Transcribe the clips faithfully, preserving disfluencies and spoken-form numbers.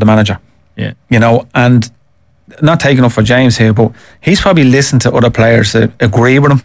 the manager. Yeah. You know, and not taking up for James here, but he's probably listened to other players that agree with him.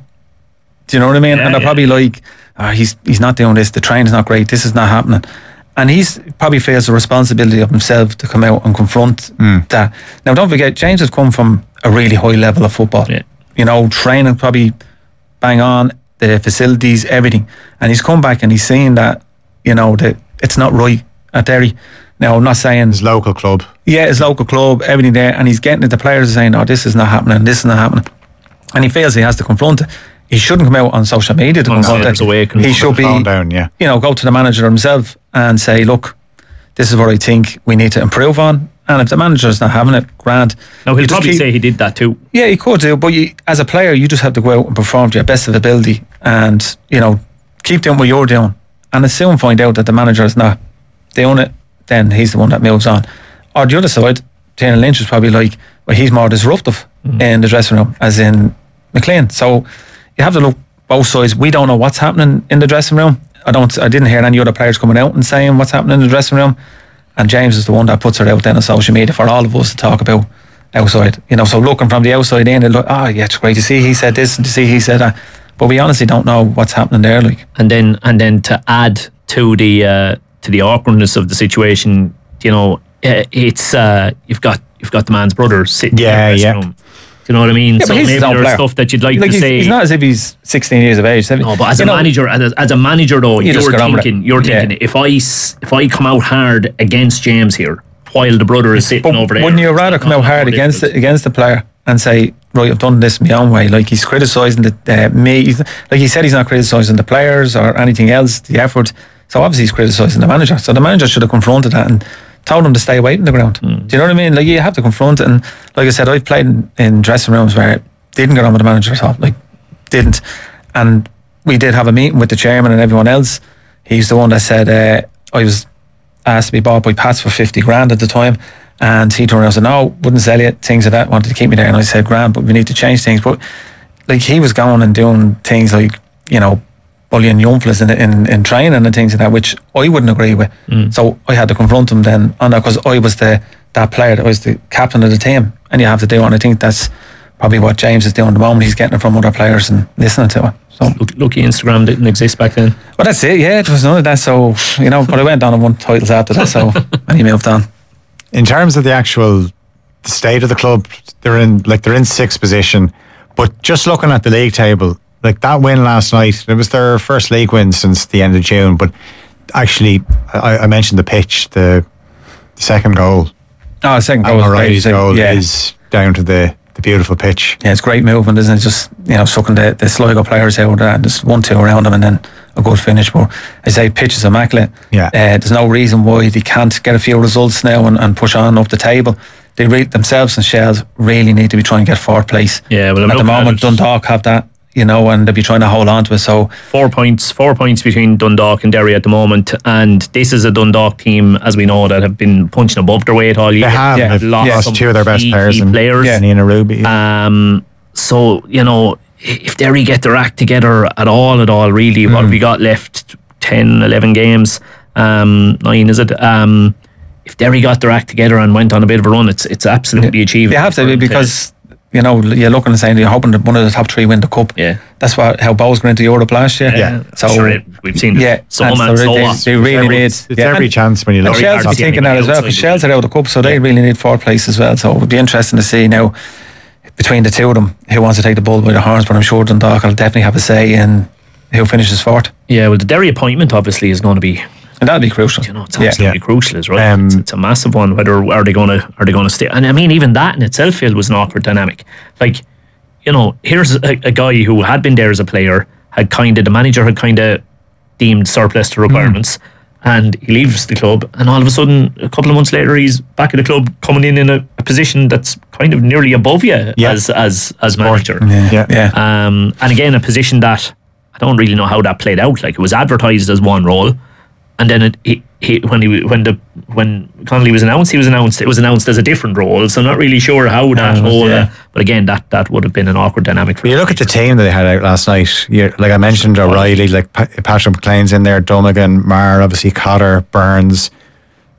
Do you know what I mean? Yeah, and they're yeah. probably like, oh, he's he's not doing this, the training's not great, this is not happening. And he's probably feels the responsibility of himself to come out and confront Mm. that. Now, don't forget, James has come from a really high level of football. Yeah. You know, training probably bang on, the facilities, everything. And he's come back and he's seen that, you know, that it's not right at Derry. Now, I'm not saying... His local club. Yeah, his local club, everything there. And he's getting it. The players are saying, oh, this is not happening, this is not happening. And he feels he has to confront it. He shouldn't come out on social media to On confront Sailors it. Away, can He put should the be, phone down, yeah. you know, go to the manager himself and say, look, this is what I think we need to improve on. And if the manager's not having it, grand. Now, he'll You just probably keep- say he did that too. Yeah, he could do, but you, as a player, you just have to go out and perform to your best of ability and, you know, keep doing what you're doing. And as soon find out that the manager is not doing it, then he's the one that moves on. Or the other side, Tiernan Lynch is probably like, well, he's more disruptive Mm. in the dressing room, as in McLean. So you have to look both sides. We don't know what's happening in the dressing room. I don't. I didn't hear any other players coming out and saying what's happening in the dressing room. And James is the one that puts it out then on social media for all of us to talk about outside. You know, so looking from the outside in, it look, oh yeah, it's great to see he said this and to see he said that. But we honestly don't know what's happening there. Like, And then and then to add to the uh, to the awkwardness of the situation, you know, uh, it's uh, you've got you've got the man's brother sitting Yeah, in the yeah. dressing room. Do you know what I mean? Yeah, but so he's maybe his own there's player. stuff that you'd like, like to he's, say. he's not as if he's sixteen years of age. is he? No, but as You a know, manager, as a, as a manager though, You just you're get on with thinking, it. you're Yeah. thinking, if I s- if I come out hard against James here, while the brother is sitting But over there, wouldn't you rather it's come not out much hard more against the, difficult. against the player and say, right, I've done this my own way? Like he's criticising the uh, me. He's, like he said, he's not criticising the players or anything else, the effort. So obviously he's criticising the manager. So the manager should have confronted that and told him to stay away from the ground. Mm. Do you know what I mean? Like you have to confront it. And like I said, I've played in, in dressing rooms where it didn't get on with the manager at all. Like didn't. And we did have a meeting with the chairman and everyone else. He's the one that said uh, I was asked to be bought by Pats for fifty grand at the time. And he turned around and said, no, wouldn't sell you, things like that, wanted to keep me there. And I said, grand, but we need to change things. But like he was going and doing things like, you know, bullying young fellas in, in, in training and things like that, which I wouldn't agree with. Mm. So I had to confront him then on that because I was the that player, that was the captain of the team. And you have to do it. And I think that's probably what James is doing at the moment. He's getting it from other players and listening to it. So, Look, lucky Instagram didn't exist back then. well, that's it, yeah, it was none of that. So, you know, but I went on and won titles after that. So, and he moved on. In terms of the actual state of the club, they're in like they're in sixth position. But just looking at the league table, like that win last night, it was their first league win since the end of June. But actually, I, I mentioned the pitch, the, the second goal, Oh, the second goal Alan was great. O'Reilly's goal yeah. is down to the, the beautiful pitch. Yeah, it's great movement, isn't it? Just, you know, sucking the, the Sligo players out and just one, two around them and then a good finish. But I say pitch is immaculate. Yeah. Uh, there's no reason why they can't get a few results now and, and push on up the table. They re- themselves and Shells really need to be trying to get fourth place. Yeah, well, I'm at the looking at moment, it. Dundalk have that, you know, and they'll be trying to hold on to it. So, Four points, four points between Dundalk and Derry at the moment, and this is a Dundalk team, as we know, that have been punching above their weight all year. They have. Yeah. They've Lost lost some two of their best key, players. key in players. Yeah. Nina Ruby. Um, so you know, if Derry get their act together at all, at all, really, what have we got left? ten, eleven games, um, nine is it? Um, if Derry got their act together and went on a bit of a run, it's it's absolutely achievable. they have to for be them because, you know, you're looking and saying you're hoping that one of the top three win the cup. Yeah. That's what how Bows got into Europe last year. Yeah. So, sure, it- we've seen it. yeah, so and and so so they, on. they really every, need. it's yeah, every and- chance when you And look Very Shells hard will to be see thinking that anybody as well, outside because the Shells are out of the cup, so they really need fourth place as well. So it'll be interesting to see now between the two of them who wants to take the bull by the horns. But I'm sure Dundalk will definitely have a say in who finishes fourth, Yeah, well, the Derry appointment obviously is going to be, and that'll be crucial. you know, it's Yeah. absolutely Yeah. crucial, is right. Um, it's, it's a massive one. Whether are they going to are they going to stay? And I mean, even that in itself, Phil, was an awkward dynamic. Like, you know, here's a, a guy who had been there as a player, had kind of the manager had kind of deemed surplus to requirements, Hmm. and he leaves the club, and all of a sudden, a couple of months later, he's back at the club, coming in in a, a position that's kind of nearly above you Yeah. as as as manager. Yeah, Yeah. yeah. Um, and again, a position that I don't really know how that played out. Like, it was advertised as one role, and then it, he, he, when he when the when Connolly was announced, he was announced. It was announced as a different role. So I'm not really sure how that it was, whole. yeah. Uh, but again, that that would have been an awkward dynamic. For When you look at the team that they had out last night, you like I mentioned O'Reilly, like Pa- Patrick McLean's in there, Dummigan, Marr, obviously Cotter, Burns,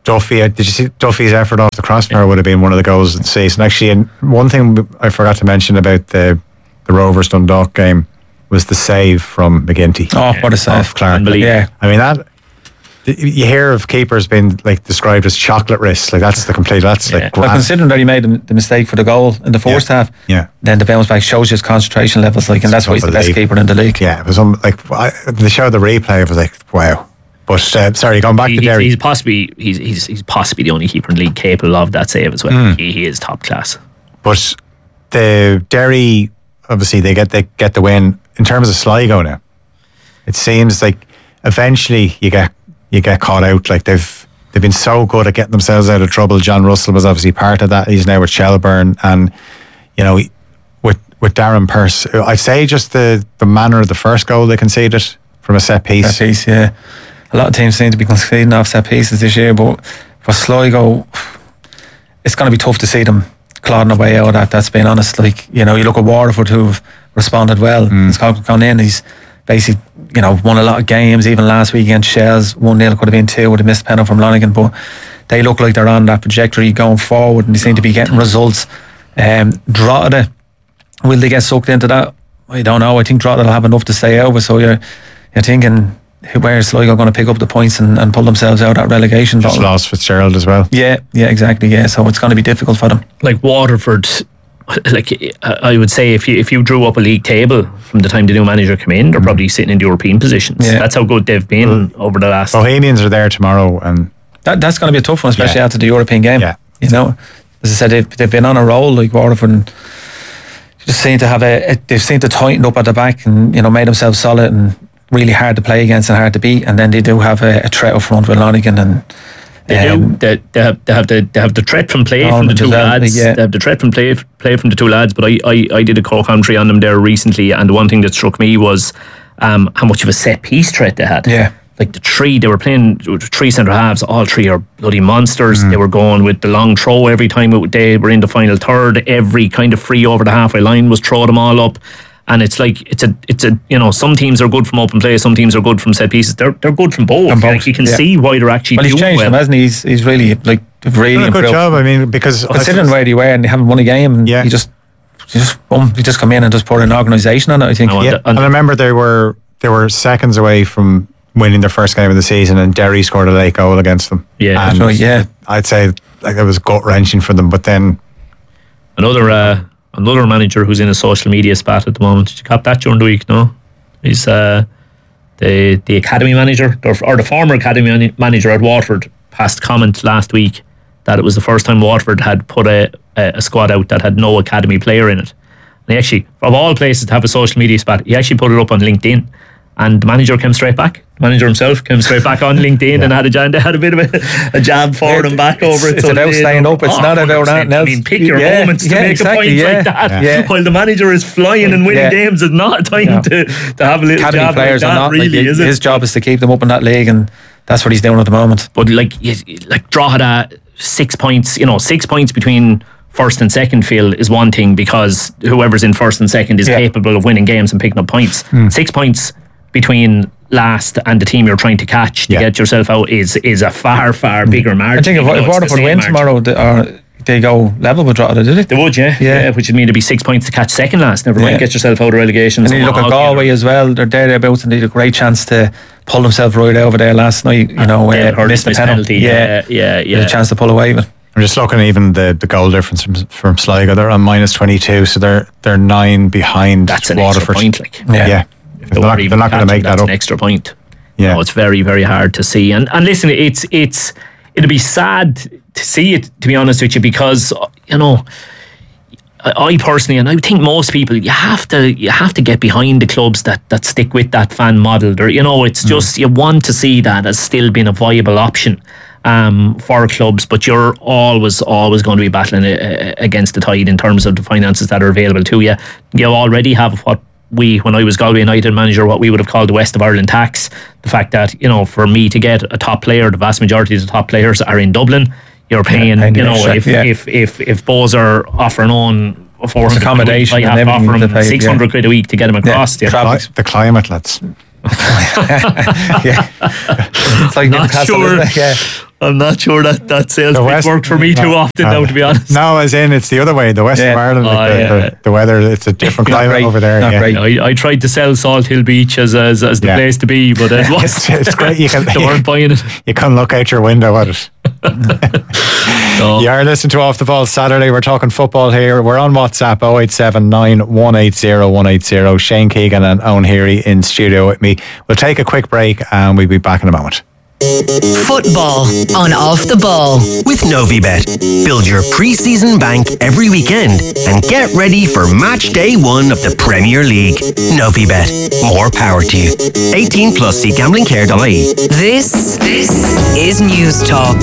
Duffy, uh, did you see Duffy's effort off the crossbar would have been one of the goals of the season. Actually, and one thing I forgot to mention about the the Rovers Dundalk game was the save from McGinty. Oh, what a save. Off Clark. Unbelievable. Yeah. I mean, that you hear of keepers being like described as chocolate wrists. Like that's the complete. That's Yeah. like But grand. considering that he made the, the mistake for the goal in the first Yeah. half, Yeah. then the bounce back shows his concentration levels, like, and that's why he's the best Unbelievable. keeper in the league. Yeah, it was um, like I, they showed the replay. I was like, wow. But uh, sorry, going back He- to he's, Derry. he's possibly he's, he's he's possibly the only keeper in the league capable of that save as well. Hmm. He, he is top class. But the Derry, obviously, they get the get the win. In terms of Sligo now, it seems like eventually you get you get caught out. Like they've they've been so good at getting themselves out of trouble. John Russell was obviously part of that. He's now with Shelburne, and you know with with Darren Pearce, I'd say just the the manner of the first goal they conceded from a set piece. Set piece, yeah. A lot of teams seem to be conceding off set pieces this year, but for Sligo, it's going to be tough to see them clawing their way out of that. That's being honest. Like, you know, you look at Waterford, who've responded well. Mm. He's gone gone in. He's basically, you know, won a lot of games. Even last week against Shells, one nil could have been two with a missed penalty from Lonigan. But they look like they're on that trajectory going forward, and they seem to be getting results. Um, Drogheda, will they get sucked into that? I don't know. I think Drogheda will have enough to stay over. So you're you're thinking, where's Sligo going to pick up the points and, and pull themselves out of that relegation Just battle? lost Fitzgerald as well. Yeah, yeah, exactly. Yeah, so it's going to be difficult for them. Like Waterford, like I would say, if you if you drew up a league table from the time the new manager came in, they're probably sitting in the European positions. Yeah. That's how good they've been over the last. Bohemians are there tomorrow, and That that's going to be a tough one, especially Yeah. after the European game. Yeah. You know, as I said, they've, they've been on a roll, like Waterford. And just seem to have a, a they've seemed to tighten up at the back and, you know, made themselves solid and really hard to play against and hard to beat. And then they do have a, a threat up front with Lonigan and. They um, do. They, they have they have the they have the threat from play from the Ormond two as well, lads. yeah. They have the threat from play play from the two lads. But I, I, I did a co-commentary on them there recently, and the one thing that struck me was um, how much of a set piece threat they had. Yeah. Like the three, they were playing three centre halves. All three are bloody monsters. They were going with the long throw every time it, they were in the final third. Every kind of free over the halfway line was throw them all up. And it's like it's a it's a you know, some teams are good from open play, some teams are good from set pieces. They're they're good from both. From both, Like you can yeah. see why they're actually Well, he's doing changed well. them, hasn't he? He's, he's really, like, really done a good improved. job. I mean, because Considering where they were and they haven't won a game, and Yeah. he just, he just, boom, he just come in and just put an organisation on it, I think. I want yeah, the- and I remember they were they were seconds away from winning their first game of the season, and Derry scored a late goal against them. Yeah. and That's right, yeah. I'd say like it was gut wrenching for them. But then Another uh, another manager who's in a social media spat at the moment. Did you cop that during the week? No, he's uh, the the academy manager or, or the former academy mani- manager at Waterford passed comment last week that it was the first time Waterford had put a, a, a squad out that had no academy player in it. And he actually, of all places to have a social media spat, he actually put it up on LinkedIn. And the manager came straight back. The manager himself came straight back on LinkedIn Yeah. and had a jab, had a bit of a, a jab forward and back It's- over it. it's So about they- staying up. It's Oh, not about one hundred percent. anything else. I mean, pick your Yeah, moments to yeah, make exactly, a point yeah. like that. Yeah. While the manager is flying and winning Yeah. games, it's not a time Yeah. to, to have a little Academy jab players like are that, not, really, like, is it? his job is to keep them up in that league, and that's what he's doing at the moment. But like, you- like Drogheda, six points, you know, six points between first and second field is one thing, because whoever's in first and second is Yeah. capable of winning games and picking up points. Six points between last and the team you're trying to catch to Yeah. get yourself out is is a far, far bigger margin. I think if, even if though it's the Waterford same win margin. tomorrow, they, or they go level with Drogheda, did They they? would, yeah. Yeah. yeah. Which would mean it'd be six points to catch second last. Never mind Yeah. get yourself out of relegation. And then you look at Galway as well, they're there, thereabouts, and they had a great chance to pull themselves right over there last night, you know, yeah, uh, missed the penalty. Yeah, yeah, They yeah. had a chance to pull away with it. I'm just looking at even the, the goal difference from, from Sligo. They're on minus twenty-two, so they're they're nine behind That's an Waterford. extra point. Like, Yeah. Yeah, If they're they not, were even they're not going to catching, make that that's up. an extra point. Yeah. No, it's very, very hard to see. And and listen, it's it's it'd be sad to see it, to be honest with you, because you know, I, I personally, and I think most people, you have to you have to get behind the clubs that that stick with that fan model. There, you know, it's just you want to see that as still being a viable option um, for clubs, but you're always always going to be battling uh, against the tide in terms of the finances that are available to you. You already have what we, when I was Galway United manager, what we would have called the West of Ireland tax. The fact that, you know, for me to get a top player, the vast majority of the top players are in Dublin. You're paying, paying you the know, extra, if, yeah. if if if Bows are offering on four hundred accommodation quid a week, I and have to offer everything them to pay, six hundred quid a week to get them across. Yeah. Yeah. Tra- Cli- the climate, lads. Yeah. It's like Not Newcastle, sure. isn't it? Yeah. I'm not sure that that sales The pitch West- worked for me too no, often no. now, to be honest. No, as in it's the other way. The west Yeah. of Ireland, like Oh, the, yeah. the, the weather, it's a different Not climate great. over there. Not yeah. great. I, I tried to sell Salt Hill Beach as as, as the Yeah. place to be, but it was It's, it's great. You can they weren't buying it. you can look out your window at it. No. You are listening to Off the Ball Saturday. We're talking football here. We're on WhatsApp oh eight seven nine, one eight zero, one eight zero. Shane Keegan and Owen Heary in studio with me. We'll take a quick break and we'll be back in a moment. Football on Off the Ball. With Novibet. Build your pre-season bank every weekend and get ready for match day one of the Premier League. Novibet. More power to you. eighteen plus, see gambling care dot I E. This, this is News Talk.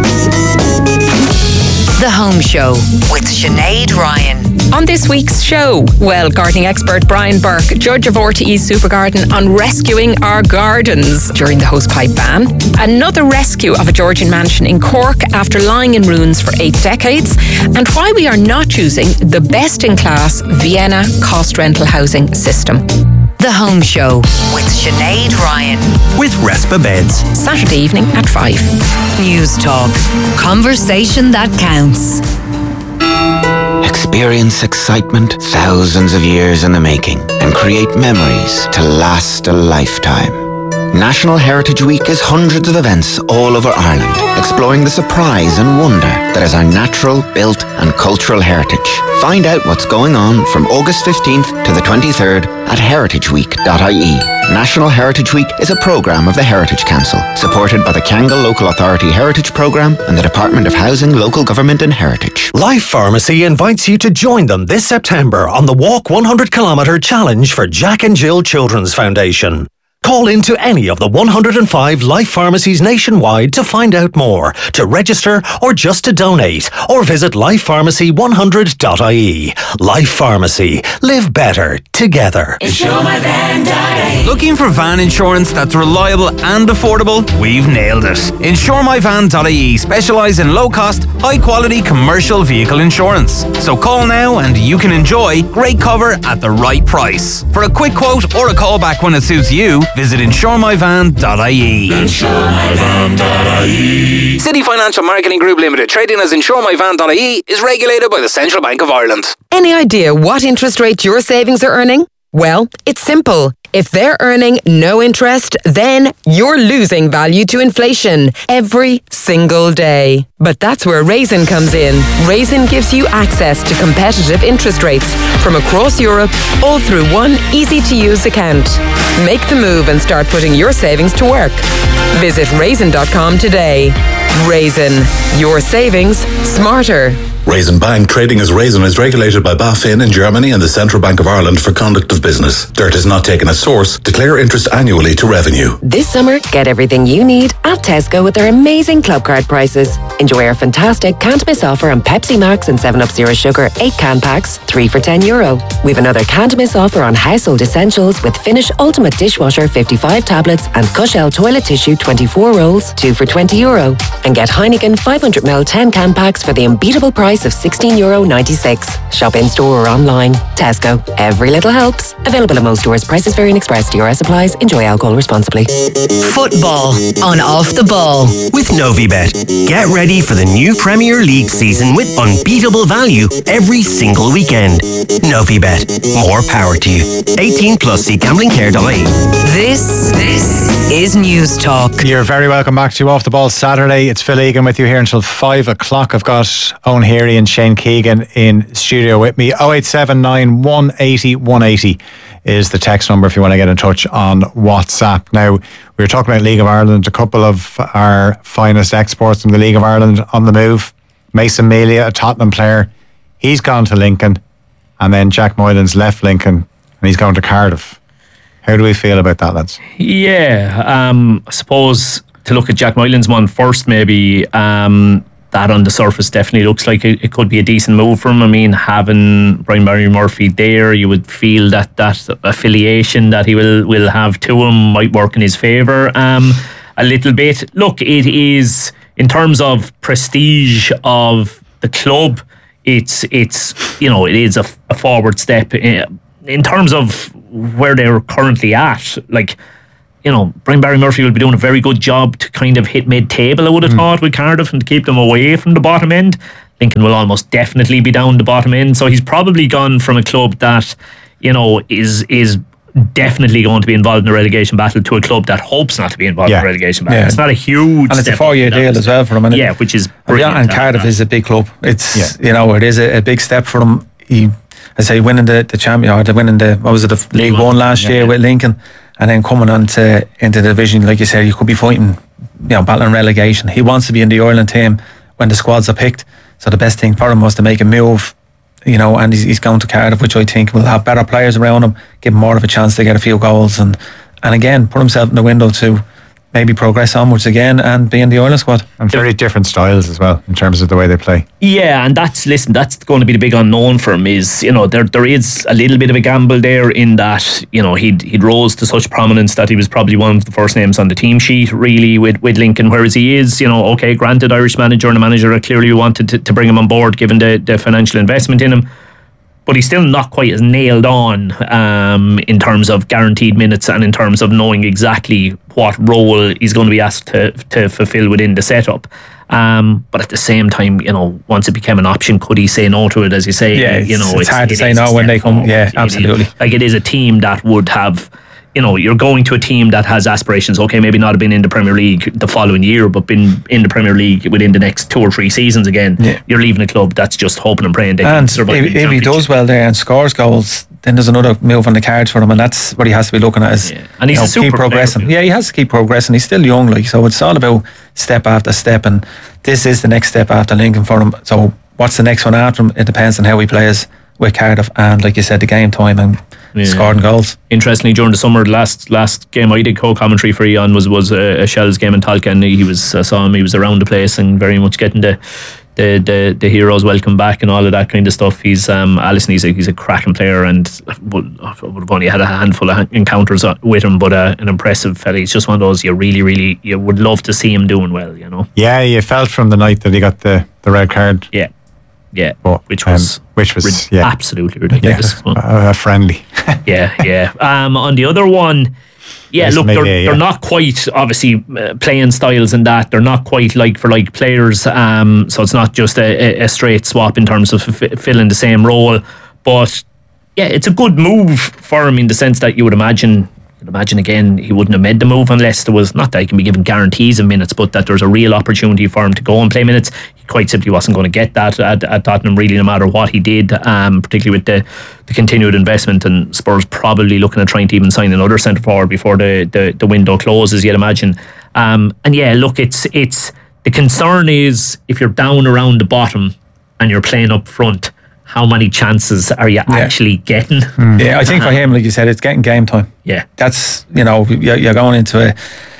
The Home Show with Sinead Ryan. On this week's show, well, gardening expert Brian Burke, judge of R T E's Super Garden, on rescuing our gardens during the hosepipe ban. Another rescue of a Georgian mansion in Cork after lying in ruins for eight decades. And why we are not choosing the best-in-class Vienna cost rental housing system. The Home Show with Sinead Ryan. With Respa Beds. Saturday evening at five. News Talk. Conversation that counts. Experience excitement thousands of years in the making and create memories to last a lifetime. National Heritage Week is hundreds of events all over Ireland, exploring the surprise and wonder that is our natural, built and cultural heritage. Find out what's going on from August fifteenth to the twenty-third at heritage week dot I E. National Heritage Week is a programme of the Heritage Council, supported by the Kangal Local Authority Heritage Programme and the Department of Housing, Local Government and Heritage. Life Pharmacy invites you to join them this September on the Walk one hundred kilometre Challenge for Jack and Jill Children's Foundation. Call in to any of the one hundred five Life Pharmacies nationwide to find out more, to register or just to donate, or visit life pharmacy one hundred dot I E. Life Pharmacy. Live better together. Looking for van insurance that's reliable and affordable? We've nailed it. insure my van dot I E specialise in low-cost, high-quality commercial vehicle insurance. So call now and you can enjoy great cover at the right price. For a quick quote or a call back when it suits you, visit insure my van dot I E. insure my van dot I E. City Financial Marketing Group Limited, trading as insure my van dot I E, is regulated by the Central Bank of Ireland. Any idea what interest rate your savings are earning? Well, it's simple. If they're earning no interest, then you're losing value to inflation every single day. But that's where Raisin comes in. Raisin gives you access to competitive interest rates from across Europe, all through one easy-to-use account. Make the move and start putting your savings to work. Visit raisin dot com today. Raisin, your savings smarter. Raisin Bank, trading as Raisin, is regulated by BaFin in Germany and the Central Bank of Ireland for conduct of business. Dirt is not taken as source. Declare interest annually to revenue. This summer, get everything you need at Tesco with their amazing club card prices. Enjoy our fantastic can't miss offer on Pepsi Max and seven up Zero Sugar eight can packs, three for ten euro. We've another can't miss offer on household essentials with Finish Ultimate Dishwasher fifty-five tablets and Cushell toilet tissue twenty-four rolls, two for twenty euro. And get Heineken five hundred milliliter ten can packs for the unbeatable price of sixteen euro ninety-six. Shop in store or online. Tesco. Every little helps. Available at most stores. Prices vary in Express. D R S applies. Enjoy alcohol responsibly. Football on Off the Ball. With Novibet. Get ready for the new Premier League season with unbeatable value every single weekend. Novibet. More power to you. eighteen plus, see gambling care dot I E. This, this is News Talk. You're very welcome back to Off the Ball Saturday. It's Phil Egan with you here until five o'clock. I've got Owen Heary and Shane Keegan in studio with me. oh eight seven nine, one eight zero, one eight zero is the text number if you want to get in touch on WhatsApp. Now, we were talking about League of Ireland. A couple of our finest exports from the League of Ireland on the move. Mason Melia, a Tottenham player, he's gone to Lincoln. And then Jack Moylan's left Lincoln and he's going to Cardiff. How do we feel about that, lads? Yeah, um, I suppose to look at Jack Moylan's one first, maybe um, that on the surface definitely looks like it, it could be a decent move for him. I mean, having Brian Barry Murphy there, you would feel that that affiliation that he will, will have to him might work in his favour um, a little bit. Look, it is, in terms of prestige of the club, it's, it's you know, it is a, a forward step. In, in terms of where they're currently at, like, you know, Brian Barry Murphy will be doing a very good job to kind of hit mid-table, I would have mm. thought, with Cardiff, and to keep them away from the bottom end. Lincoln will almost definitely be down the bottom end. So he's probably gone from a club that, you know, is is definitely going to be involved in the relegation battle to a club that hopes not to be involved yeah. in the relegation battle. Yeah. It's not a huge and it's a four-year deal as well for him. Yeah, which is brilliant. And Cardiff that. is a big club. It's yeah. you know, it is a, a big step for him. He, I say, winning the the champion, or the winning the what was it, the League One last yeah, year yeah. with Lincoln, and then coming on to into the division, like you said, you could be fighting, you know, battling relegation. He wants to be in the Ireland team when the squads are picked. So the best thing for him was to make a move, you know, and he's, he's going to Cardiff, which I think will have better players around him, give him more of a chance to get a few goals, and and again put himself in the window to maybe progress onwards again and be in the Ireland squad. And very different styles as well in terms of the way they play. Yeah, and that's listen, that's going to be the big unknown for him. Is, you know, there there is a little bit of a gamble there in that, you know, he'd he'd rose to such prominence that he was probably one of the first names on the team sheet really with, with Lincoln, whereas he is, you know, okay, granted, Irish manager and a manager that clearly wanted to, to bring him on board given the, the financial investment in him. But he's still not quite as nailed on um, in terms of guaranteed minutes and in terms of knowing exactly what role he's going to be asked to, to fulfill within the setup. Um, but at the same time, you know, once it became an option, could he say no to it? As you say, yeah, you know, it's, it's hard to say no when they come. Forward. Yeah, absolutely. It is, like it is a team that would have, you know, you're going to a team that has aspirations. Okay, maybe not have been in the Premier League the following year, but been in the Premier League within the next two or three seasons again. Yeah. You're leaving a club that's just hoping and praying they and can survive. If, if he does well there and scores goals, then there's another move on the cards for him, and that's what he has to be looking at. Is yeah. and he's you know, a super keep progressing. Player. Yeah, he has to keep progressing. He's still young, like, so it's all about step after step, and this is the next step after Lincoln for him. So what's the next one after him? It depends on how he plays with Cardiff, and like you said, the game time and yeah. scoring goals. Interestingly, during the summer, the last last game I did co-commentary for Ian was was a, a Shells game in Talca, and he was I saw him. He was around the place and very much getting the the the, the heroes welcome back and all of that kind of stuff. He's um Allison. He's a he's a cracking player, and would would have only had a handful of encounters with him, but uh, an impressive fella. He's just one of those you really really you would love to see him doing well. You know. Yeah, you felt from the night that he got the the red card. Yeah. Yeah, but, which was um, which was rid- yeah. absolutely ridiculous. Yeah, uh, friendly. yeah, yeah. Um, on the other one, yeah, look, they're, yeah. they're not quite obviously uh, playing styles and that. They're not quite like for like players. Um, so it's not just a, a straight swap in terms of f- filling the same role. But yeah, it's a good move for him in the sense that you would imagine. Imagine again, he wouldn't have made the move unless there was, not that he can be given guarantees of minutes, but that there's a real opportunity for him to go and play minutes. He quite simply wasn't going to get that at, at Tottenham, really, no matter what he did, um, particularly with the, the continued investment, and Spurs probably looking at trying to even sign another centre forward before the, the, the window closes, you'd imagine. Um, and yeah, look, it's it's the concern is if you're down around the bottom and you're playing up front, how many chances are you yeah. actually getting? Mm. Yeah, I think for him, like you said, it's getting game time. Yeah. That's, you know, you're going into a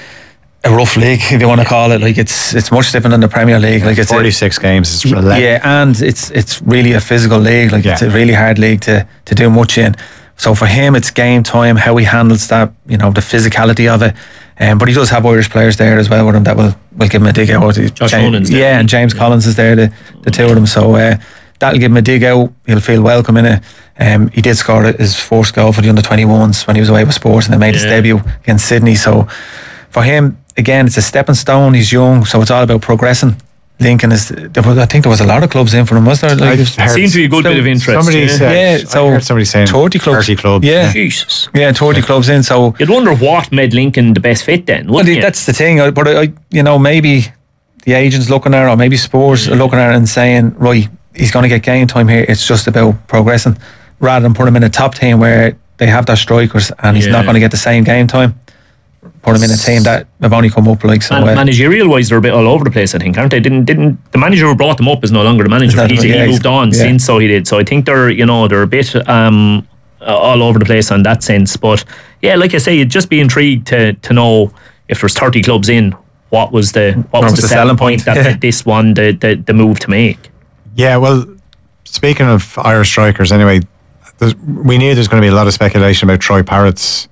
a rough league, if you want to call it. Like, it's it's much different than the Premier League. Like, it's forty-six a, games. It's relentless. Yeah, and it's it's really a physical league. Like, yeah. it's a really hard league to, to do much in. So for him, it's game time, how he handles that, you know, the physicality of it. Um, but he does have Irish players there as well with him that will, will give him a dig out. Josh James, there. Yeah, and James yeah. Collins is there, the, the two of them. So, uh, that'll give him a dig out. He'll feel welcome in it. Um, he did score his first goal for the under twenty-ones when he was away with Sports, and then made yeah. his debut against Sydney. So for him, again, it's a stepping stone. He's young, so it's all about progressing. Lincoln is, there was, I think there was a lot of clubs in for him, was there? Like, it seemed to be a good so bit of interest. Somebody yeah. said, yeah, so I heard somebody saying thirty clubs. thirty clubs. Yeah. Jesus. Yeah, thirty yeah. clubs in. So you'd wonder what made Lincoln the best fit then, wouldn't well, you? That's the thing. But I, you know, maybe the agents looking at it, or maybe Spurs yeah. are looking at it and saying, right, he's going to get game time here. It's just about progressing, rather than put him in a top team where they have their strikers and he's yeah. not going to get the same game time. Put him in a team that have only come up like so. Man- managerial wise, they're a bit all over the place, I think, aren't they? Didn't didn't the manager who brought them up is no longer the manager. He's, yeah, he moved on yeah. since, so he did. So I think they're you know they're a bit um, all over the place on that sense. But yeah, like I say, you'd just be intrigued to to know if there's thirty clubs in, what was the what, what was, was the, the selling point, point that yeah. this one the, the the move to make. Yeah, well, speaking of Irish strikers, anyway, we knew there's going to be a lot of speculation about Troy Parrott's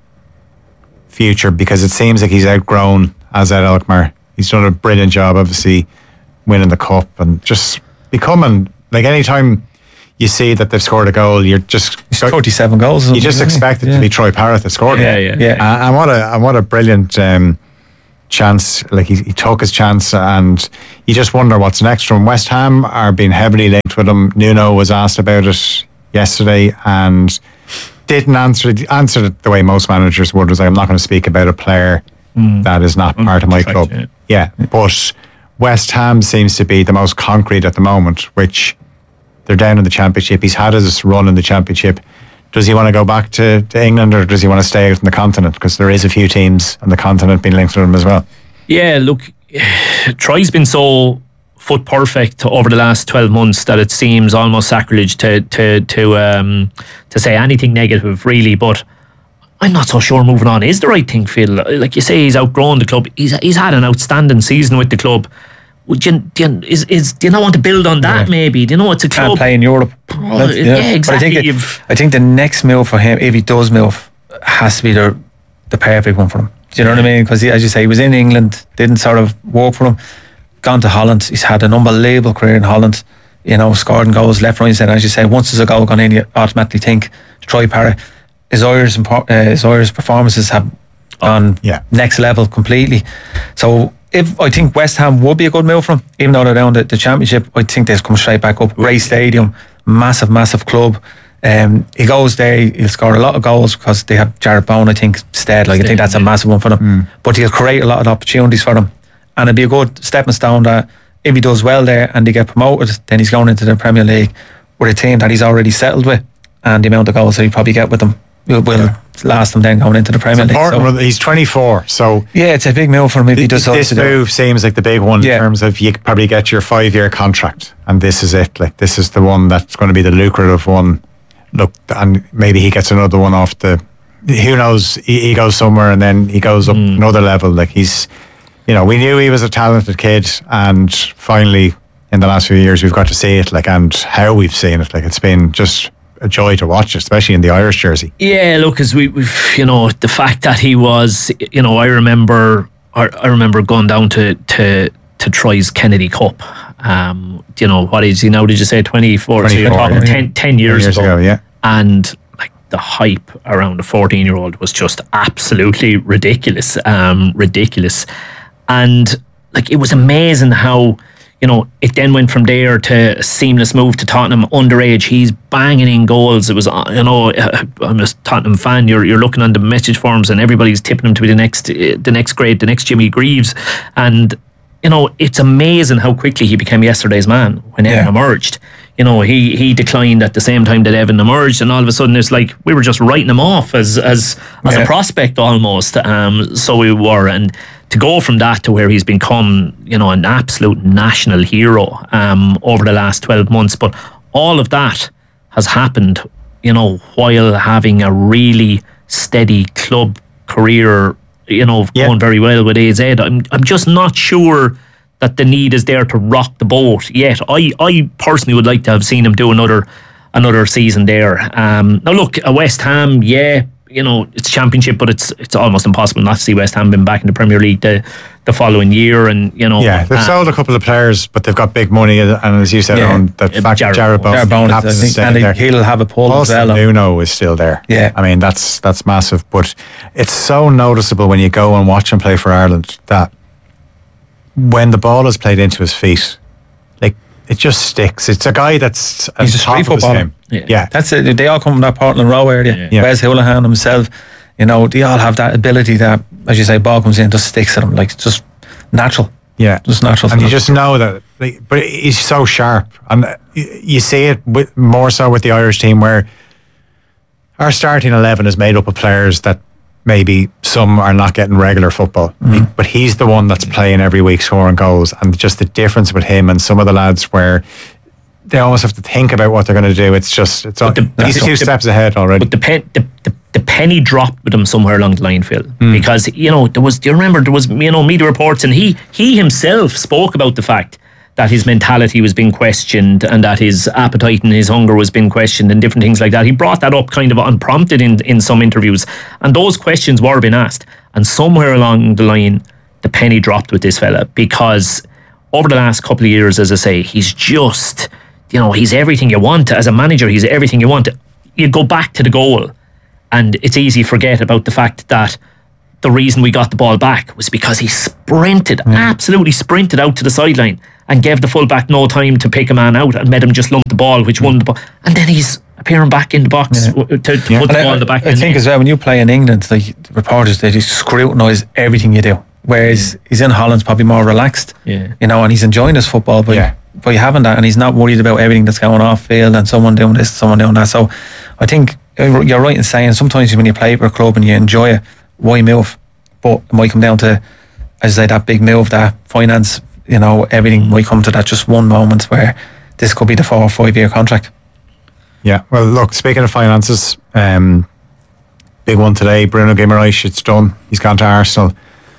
future because it seems like he's outgrown Azad Alkmaar. He's done a brilliant job, obviously, winning the cup and just becoming, like, anytime you see that they've scored a goal, you're just thirty-seven goals. You just expect it yeah. to be Troy Parrott that scored. Yeah, yeah, yeah. Uh, and what a and what a brilliant um, chance! Like he, he took his chance, and you just wonder what's next from West Ham. Are being heavily linked with him. Nuno was asked about it yesterday and didn't answer it, answer it the way most managers would. Was like, I'm not going to speak about a player mm. that is not mm. part of my club. Yeah. yeah, but West Ham seems to be the most concrete at the moment, which. They're down in the Championship. He's had his run in the Championship. Does he want to go back to, to England, or does he want to stay out in the continent? Because there is a few teams on the continent being linked with him as well. Yeah, look, Troy's been so foot perfect over the last twelve months that it seems almost sacrilege to to to um to say anything negative, really. But I'm not so sure moving on is the right thing, Phil. Like you say, he's outgrown the club. He's he's had an outstanding season with the club. Would you, do, you, is, is, do you not want to build on that? Yeah. Maybe do you know it's a club? Can't play in Europe. Oh, yeah. yeah, exactly. But I think, that, I think the next move for him, if he does move, has to be the the perfect one for him. Do you know what I mean? Because as you say, he was in England, didn't sort of work for him. Gone to Holland, he's had an unbelievable career in Holland. You know, scored and goals left, right, and centre. As you say, once there's a goal gone in, you automatically think Troy Parrott. His Irish uh, his Irish performances have gone yeah. next level completely. So. If I think West Ham would be a good move for him, even though they're down the, the Championship, I think they'll come straight back up. Great stadium, massive, massive club. Um, he goes there, he'll score a lot of goals because they have Jared Bowen, I think, instead. Like, I think that's a massive one for them. Mm. But he'll create a lot of opportunities for them. And it'll be a good stepping stone that if he does well there and they get promoted, then he's going into the Premier League with a team that he's already settled with. And the amount of goals that he'll probably get with them will, will yeah. last him then going into the Premier League. So, he's twenty-four, so yeah, it's a big move for him if he does. This move seems like the big one yeah. in terms of you could probably get your five-year contract, and this is it. Like this is the one that's going to be the lucrative one. Look, and maybe he gets another one off the. Who knows? He, he goes somewhere and then he goes up mm. another level. Like he's, you know, we knew he was a talented kid, and finally, in the last few years, we've got to see it. Like and how we've seen it. Like it's been just. A joy to watch, especially in the Irish jersey. Yeah, look, as we, we've, you know, the fact that he was, you know, I remember, I, I remember going down to to to Troy's Kennedy Cup. Um, you know, what is he now? Did you say twenty-four? twenty-four so you're talking yeah. ten, ten years, years ago. ago. Yeah, and like the hype around a fourteen-year-old was just absolutely ridiculous, um, ridiculous, and like it was amazing how. You know, it then went from there to a seamless move to Tottenham underage. He's banging in goals. It was, you know, I'm a Tottenham fan. You're you're looking on the message forums and everybody's tipping him to be the next, the next grade, the next Jimmy Greaves. And you know, it's amazing how quickly he became yesterday's man when Evan yeah. emerged. You know, he he declined at the same time that Evan emerged, and all of a sudden it's like we were just writing him off as as as yeah. a prospect almost. Um, so we were, and. To go from that to where he's become, you know, an absolute national hero um, over the last twelve months. But all of that has happened, you know, while having a really steady club career, you know, yeah. going very well with A Z. I'm, I'm just not sure that the need is there to rock the boat yet. I, I personally would like to have seen him do another another season there. Um, now, look, a West Ham, yeah, you know, it's Championship, but it's it's almost impossible not to see West Ham being back in the Premier League the, the following year. And, you know... Yeah, they've uh, sold a couple of players, but they've got big money. And as you said, yeah, on the fact that Jared Bowen happens to stay there. He'll have a pull as well. Nuno is still there. Yeah. I mean, that's that's massive. But it's so noticeable when you go and watch him play for Ireland that when the ball is played into his feet, like, it just sticks. It's a guy that's he's a street footballer. Yeah. yeah, that's it. They all come from that Portland Row area. Yeah. Yeah. Wes Houlihan himself, you know, they all have that ability that, as you say, ball comes in, just sticks at him, like it's just natural. Yeah, just natural. And you just know that, like, but he's so sharp, and you see it with, more so with the Irish team, where our starting eleven is made up of players that maybe some are not getting regular football, mm-hmm. but he's the one that's playing every week, scoring goals, and just the difference with him and some of the lads where they almost have to think about what they're going to do. It's just, it's all, the, he's two the, steps ahead already. But the, pen, the, the, the penny dropped with him somewhere along the line, Phil, mm. because, you know, there was, do you remember, there was, you know, media reports, and he he himself spoke about the fact that his mentality was being questioned and that his appetite and his hunger was being questioned and different things like that. He brought that up kind of unprompted in, in some interviews, and those questions were being asked, and somewhere along the line the penny dropped with this fella, because over the last couple of years, as I say, he's just, you know, he's everything you want as a manager. He's everything you want. you go back to the goal, and it's easy to forget about the fact that the reason we got the ball back was because he sprinted, mm. absolutely sprinted out to the sideline and gave the fullback no time to pick a man out and made him just lump the ball, which won the ball. And then he's appearing back in the box yeah. to, to yeah. put the and ball I, in the back. I think as well, when you play in England, like reporters, they just scrutinise everything you do. Whereas he's in Holland's probably more relaxed, yeah. you know, and he's enjoying his football, but yeah. but you haven't that, and he's not worried about everything that's going off field and someone doing this, someone doing that. So I think you're right in saying sometimes when you play for a club and you enjoy it, why move? But it might come down to, as I say, that big move, that finance, you know, everything might come to that just one moment where this could be the four or five year contract. Yeah, well, look, speaking of finances, um, big one today, Bruno Guimaraes, it's done. He's gone to Arsenal.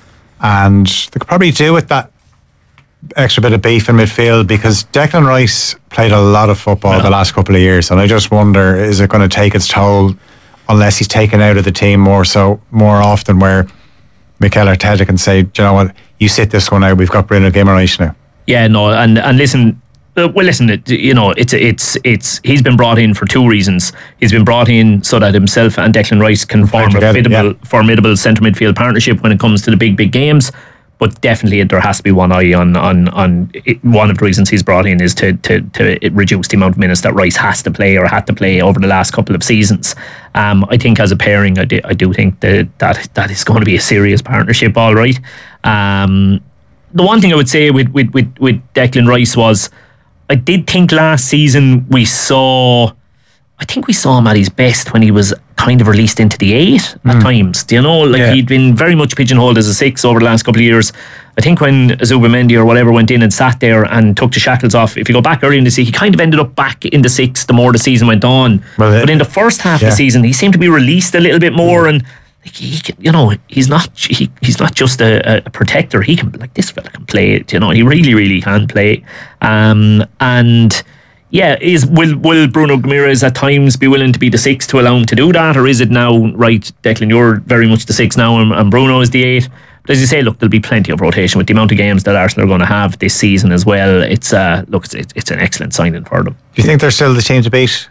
And they could probably do with that extra bit of beef in midfield, because Declan Rice played a lot of football yeah. the last couple of years, and I just wonder, is it going to take its toll unless he's taken out of the team more so more often, where Mikel Arteta can say, do you know what, you sit this one out, we've got Bruno Guimaraes now. Yeah, no, and and listen, uh, well, listen, it, you know, it's it's it's he's been brought in for two reasons. He's been brought in so that himself and Declan Rice can form a formidable, yeah. formidable centre midfield partnership when it comes to the big big games. But definitely, there has to be one eye on on on it. One of the reasons he's brought in is to to to reduce the amount of minutes that Rice has to play or had to play over the last couple of seasons. Um, I think as a pairing, I do, I do think that, that that is going to be a serious partnership. All right. Um, the one thing I would say with with with, with Declan Rice was, I did think last season we saw. I think we saw him at his best when he was kind of released into the eight at mm. times. Do you know, like yeah. he'd been very much pigeonholed as a six over the last couple of years. I think when Zubimendi or whatever went in and sat there and took the shackles off, if you go back early in the season, he kind of ended up back in the six the more the season went on. Well, it, but in the first half yeah. of the season, he seemed to be released a little bit more, mm. and like he can, you know, he's not he, he's not just a, a protector. He can, like, this fella can play it. You know, he really, really can play. Um, and. Yeah, is will will Bruno Guimaraes at times be willing to be the six to allow him to do that, or is it now, right, Declan, you're very much the six now and, and Bruno is the eight? But as you say, look, there'll be plenty of rotation with the amount of games that Arsenal are going to have this season as well. It's uh, look, it's, it's an excellent signing for them. Do you think they're still the team to beat?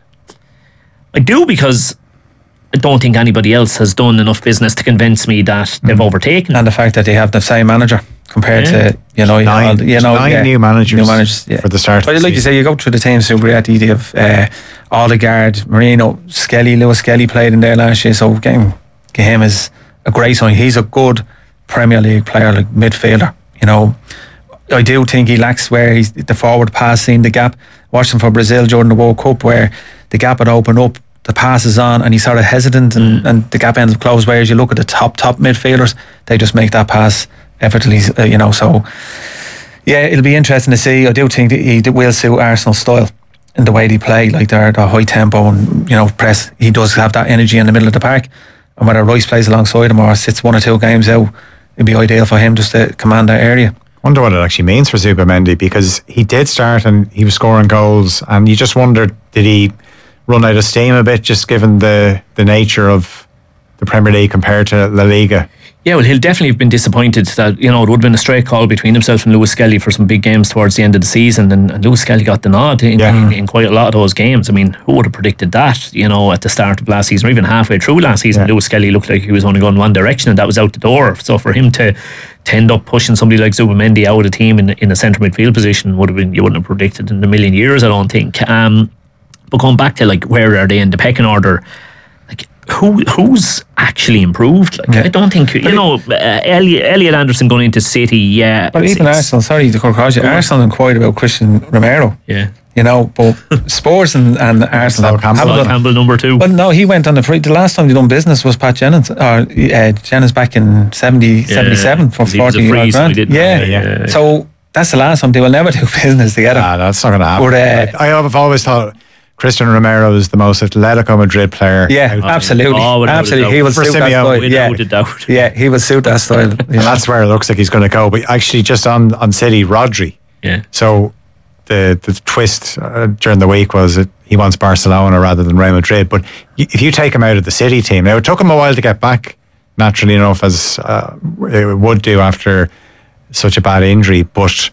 I do, because I don't think anybody else has done enough business to convince me that mm. they've overtaken. And the fact that they have the same manager compared yeah. to, you know, nine, all the, you know, nine yeah, new managers, new managers yeah. for the start. But like you say, you go through the team super yet. You have uh, Odegaard, Marino, Skelly, Lewis Skelly played in there last year, so getting him is a great sign. He's a good Premier League player, like midfielder. You know, I do think he lacks where he's the forward passing, the gap. Watched him for Brazil during the World Cup, where the gap had opened up, the pass is on, and he's sort of hesitant, and, mm. and the gap ends up closed. Whereas you look at the top top midfielders, they just make that pass effortlessly, uh, you know. So yeah, it'll be interesting to see. I do think that he will suit Arsenal's style in the way they play, like their, their high tempo and, you know, press. He does have that energy in the middle of the park, and whether Rice plays alongside him or sits one or two games out, it'd be ideal for him just to command that area. Wonder what it actually means for Zubimendi, because he did start and he was scoring goals, and you just wondered, did he run out of steam a bit, just given the the nature of the Premier League compared to La Liga? Yeah, well, he'll definitely have been disappointed that, you know, it would have been a straight call between himself and Lewis Skelly for some big games towards the end of the season, and, and Lewis Skelly got the nod in, yeah. in, in quite a lot of those games. I mean, who would have predicted that, you know, at the start of last season, or even halfway through last season? Yeah. Lewis Skelly looked like he was only going one direction, and that was out the door. So for him to, to end up pushing somebody like Zubimendi out of the team in, in a centre midfield position would have been, you wouldn't have predicted in a million years, I don't think. Um, but going back to, like, where are they in the pecking order? Like, who who's actually improved? Like, yeah. I don't think, you but know, it, uh, Elliot, Elliot Anderson going into City, yeah. But even Arsenal, sorry to cut you, Arsenal inquired about Christian Romero. Yeah. You know, but Spurs and, and Arsenal. Campbell, Campbell number two. Well, no, he went on the free. The last time they done business was Pat Jennings, or uh, Jennings back in seventy, yeah, seventy-seven for forty grand. So yeah. Yeah, yeah, yeah. So that's the last time. They will never do business together. Nah, that's not going to happen. But, uh, I have always thought Christian Romero is the most Atletico Madrid player. Yeah, absolutely. Oh, absolutely. He will suit that style. Yeah. Doubt. Yeah, he will suit that style. And that's where it looks like he's going to go. But actually, just on, on City, Rodri. Yeah. So the the twist uh, during the week was that he wants Barcelona rather than Real Madrid. But if you take him out of the City team, now it took him a while to get back, naturally enough, as uh, it would do after such a bad injury. But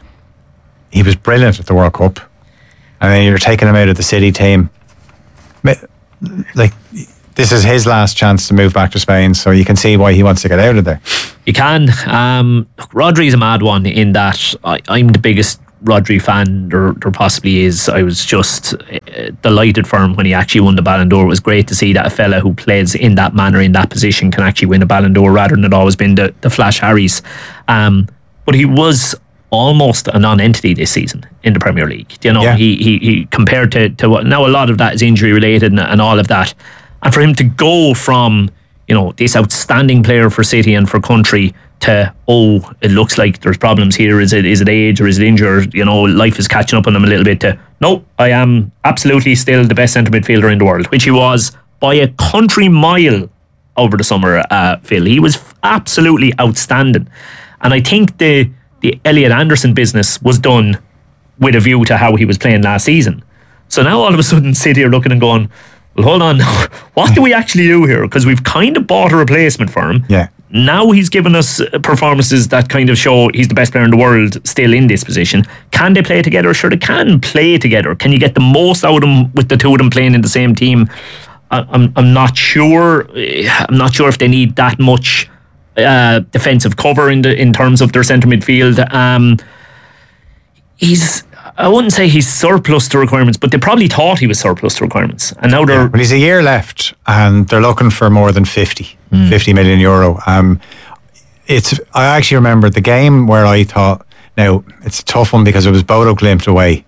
he was brilliant at the World Cup. And then you're taking him out of the City team. like this is his last chance to move back to Spain, so you can see why he wants to get out of there. You can. Um, Rodri's a mad one in that I, I'm the biggest Rodri fan there, there possibly is. I was just uh, delighted for him when he actually won the Ballon d'Or. It was great to see that a fella who plays in that manner, in that position, can actually win a Ballon d'Or rather than it always been the, the Flash Harrys. Um, but he was almost a non-entity this season in the Premier League. You know, yeah. he, he he compared to, to what now a lot of that is injury related and, and all of that. And for him to go from, you know, this outstanding player for City and for country to, oh, it looks like there's problems here. Is it is it age or is it injured? You know, life is catching up on him a little bit. To, no, I am absolutely still the best centre midfielder in the world, which he was by a country mile over the summer, uh, Phil. He was absolutely outstanding. And I think the, the Elliot Anderson business was done with a view to how he was playing last season. So now all of a sudden City are looking and going, well, hold on, what do we actually do here? Because we've kind of bought a replacement for him. Yeah. Now he's given us performances that kind of show he's the best player in the world still in this position. Can they play together? Sure, they can play together. Can you get the most out of them with the two of them playing in the same team? I'm I'm not sure. I'm not sure if they need that much uh, defensive cover in the in terms of their centre midfield. Um, he's. I wouldn't say he's surplus to requirements, but they probably thought he was surplus to requirements, and now they're. Yeah, well, he's a year left, and they're looking for more than fifty, mm. fifty million euro. Um, it's. I actually remember the game where I thought. Now it's a tough one because it was Bodo Glimt away,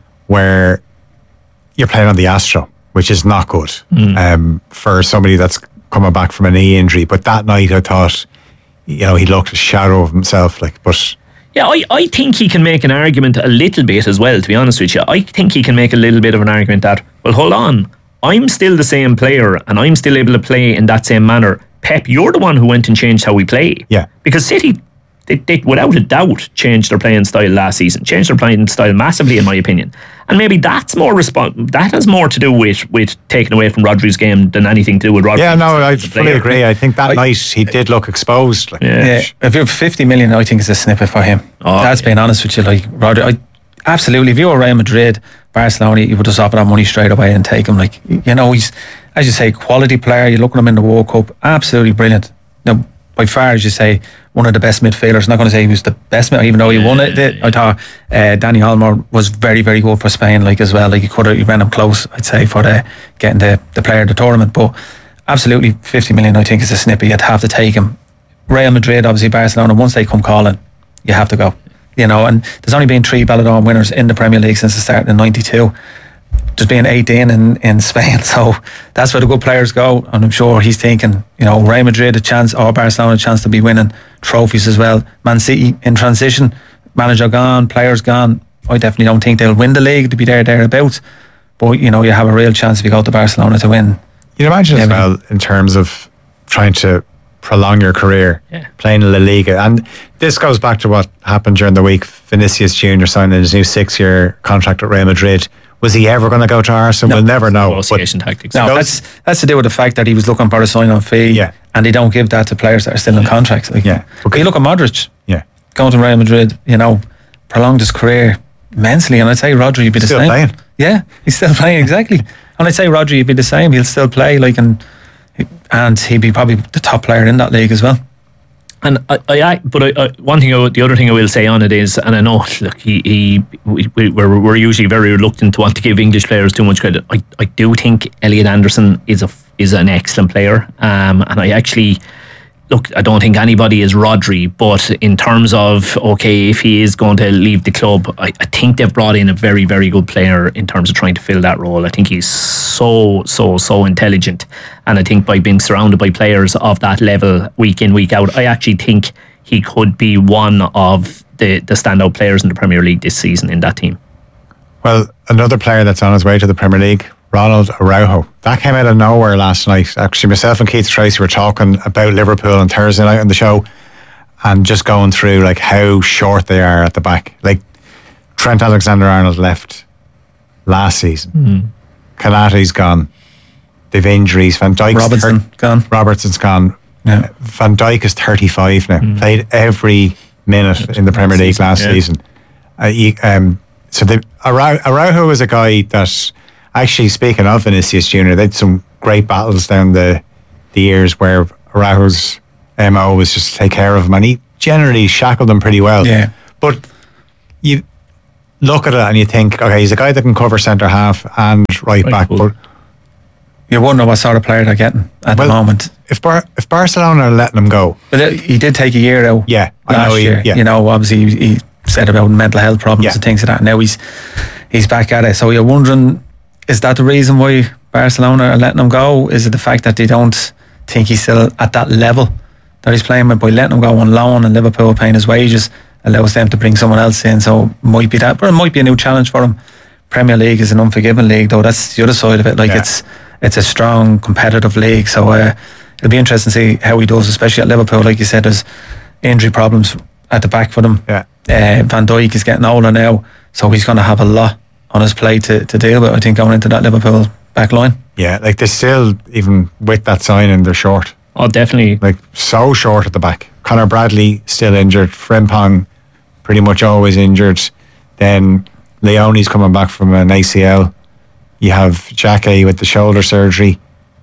where you're playing on the Astro, which is not good mm. um, for somebody that's coming back from a knee injury. But that night, I thought, you know, he looked a shadow of himself. Like, but. Yeah, I, I think he can make an argument a little bit as well, to be honest with you. I think he can make a little bit of an argument that, well, hold on, I'm still the same player and I'm still able to play in that same manner. Pep, you're the one who went and changed how we play. Yeah. Because City, they, they without a doubt changed their playing style last season, changed their playing style massively, in my opinion. And maybe that's more respons- that has more to do with, with taking away from Rodri's game than anything to do with Rodri. Yeah, no, I fully agree. I think that I, night he did look exposed. Like. Yeah. yeah. If you're fifty million, I think it's a snippet for him. Oh, That's yeah. being honest with you. Like Rodri, I, absolutely. If you were Real Madrid, Barcelona, you would just offer that money straight away and take him. Like, you know, he's, as you say, quality player. You look at him in the World Cup, absolutely brilliant. Now, by far, as you say, one of the best midfielders. I'm not going to say he was the best, even though he won it. I thought uh, Danny Olmo was very, very good for Spain, like as well. Like he could have, he ran him close, I'd say, for the getting the, the player of the tournament. But absolutely, fifty million, I think, is a snippet. You'd have to take him. Real Madrid, obviously Barcelona. Once they come calling, you have to go. You know, and there's only been three Ballon d'Or winners in the Premier League since the start in ninety-two. There's been eighteen in, in Spain, so that's where the good players go. And I'm sure he's thinking, you know, Real Madrid a chance, or Barcelona a chance to be winning trophies as well. Man City in transition, manager gone, players gone. I definitely don't think they'll win the league to be there thereabouts. But you know, you have a real chance if you go to Barcelona to win. You can imagine as well in terms of trying to prolong your career, yeah. playing in La Liga, and this goes back to what happened during the week. Vinicius Junior signing his new six-year contract at Real Madrid. Was he ever going to go to Arsenal? No. We'll never know. Negotiation tactics. No, that's that's to do with the fact that he was looking for a sign-on fee, yeah. and they don't give that to players that are still in yeah. contracts. Like, yeah. Okay, you look at Modric, yeah, going to Real Madrid, you know, prolonged his career immensely, and I'd say Rodri would be the still same. Playing. Yeah, he's still playing exactly, and I'd say Rodri would be the same. He'll still play, like, and and he'd be probably the top player in that league as well. And I, I, but I, I, one thing, I, the other thing I will say on it is, and I know, look, he, he we, we're, we're usually very reluctant to want to give English players too much credit. I, I do think Elliot Anderson is a is an excellent player, um, and I actually look. I don't think anybody is Rodri, but in terms of okay, if he is going to leave the club, I, I think they've brought in a very, very good player in terms of trying to fill that role. I think he's so, so, so intelligent. And I think by being surrounded by players of that level week in, week out, I actually think he could be one of the, the standout players in the Premier League this season in that team. Well, another player that's on his way to the Premier League, Ronald Araujo. That came out of nowhere last night. Actually, myself and Keith Tracy were talking about Liverpool on Thursday night on the show and just going through like how short they are at the back. Like Trent Alexander-Arnold left last season. Mm. Konaté's gone. They've injuries. Van Dijk's Robertson thir- gone. Robertson's gone. Yeah. Van Dijk is thirty-five now. Mm. Played every minute That's in the Premier League last yeah. season. Uh, he, um, so the, Araujo is a guy that, actually, speaking of Vinicius Junior, they had some great battles down the the years where Araujo's M O was just to take care of him, and he generally shackled them pretty well. Yeah. But you look at it and you think, okay, he's a guy that can cover centre half and right, right back, cool. but you wonder what sort of player they're getting at well, the moment. If Bar- if Barcelona are letting him go, but he did take a year out. Yeah, last I know he, year. Yeah. You know, obviously he, he said about mental health problems yeah. and things like that. Now he's he's back at it. So you're wondering, is that the reason why Barcelona are letting him go? Is it the fact that they don't think he's still at that level that he's playing with? By letting him go on loan and Liverpool paying his wages allows them to bring someone else in. So it might be that, but it might be a new challenge for him. Premier League is an unforgiving league, though. That's the other side of it. Like yeah. it's it's a strong competitive league. So uh, it'll be interesting to see how he does, especially at Liverpool. Like you said, there's injury problems at the back for them. Yeah. Uh, Van Dijk is getting older now, so he's going to have a lot on his plate to, to deal with, I think, going into that Liverpool back line. Yeah, like they're still, even with that signing, they're short. Oh, definitely. Like so short at the back. Conor Bradley still injured. Frimpong pretty much always injured. Then Leone's coming back from an A C L. You have Xhaka with the shoulder surgery,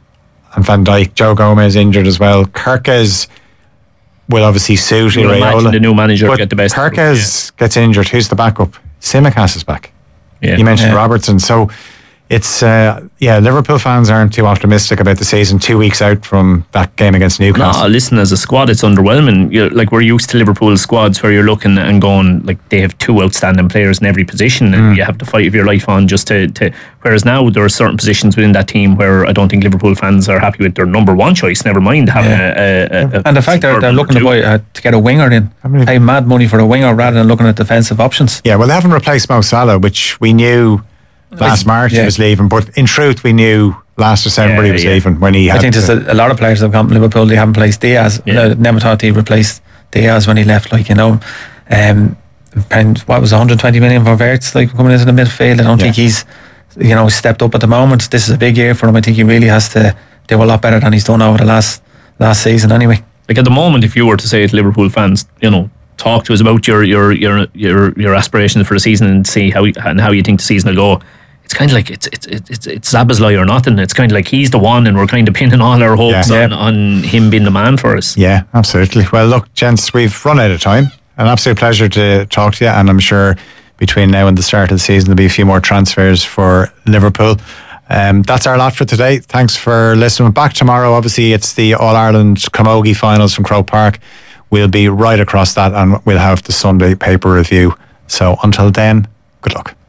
and Van Dijk. Joe Gomez injured as well. Kerkez will obviously suit You'll Iraola. imagine the new manager but get the best. Kerkez yeah. gets injured. Who's the backup? Tsimikas is back. Yeah. You mentioned yeah. Robertson. So it's, uh, yeah, Liverpool fans aren't too optimistic about the season two weeks out from that game against Newcastle. No, listen, as a squad, it's underwhelming. You're, like, we're used to Liverpool squads where you're looking and going, like, they have two outstanding players in every position and mm. you have to fight of your life on just to, to. Whereas now there are certain positions within that team where I don't think Liverpool fans are happy with their number one choice, never mind having yeah. a, a, a. And the fact that they're, they're looking to, buy, uh, to get a winger in, pay mad money for a winger rather than looking at defensive options. Yeah, well, they haven't replaced Mo Salah, which we knew last March yeah. he was leaving, but in truth we knew last December yeah, he was yeah. leaving when he had I think there's a, a lot of players that have come to Liverpool, they haven't placed Diaz. Yeah. Never thought he replaced Diaz when he left, like, you know. Um, what was one hundred twenty million for Wirtz, like, coming into the midfield. I don't yeah. think he's, you know, stepped up at the moment. This is a big year for him. I think he really has to do a lot better than he's done over the last last season anyway. Like, at the moment, if you were to say to Liverpool fans, you know, talk to us about your your your your, your aspirations for the season and see how and how you think the season will go. It's kind of like it's it's it's it's Szoboszlai or nothing. It's kind of like he's the one, and we're kind of pinning all our hopes yeah. on, on him being the man for us. Yeah, absolutely. Well, look, gents, we've run out of time. An absolute pleasure to talk to you, and I'm sure between now and the start of the season there'll be a few more transfers for Liverpool. Um, that's our lot for today. Thanks for listening. Back tomorrow. Obviously, it's the All Ireland Camogie finals from Croke Park. We'll be right across that, and we'll have the Sunday paper review. So until then, good luck.